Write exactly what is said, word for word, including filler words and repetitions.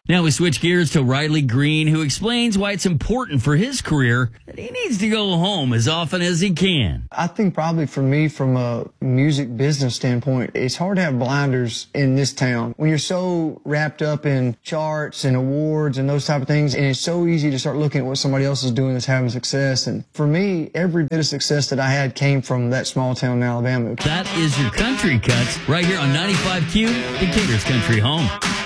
Now we switch gears to Riley Green, who explains why it's important for his career that he needs to go home as often as he can. I think probably for me, from a music business standpoint, it's hard to have blinders in this town. When you're so wrapped up in charts and awards and those type of things, and it's so easy to start looking at what somebody else is doing that's having success. And for me, every bit of success that I had came from that small town in Alabama. That is your Country Cuts right here on ninety-five Q, Decatur's Country Home.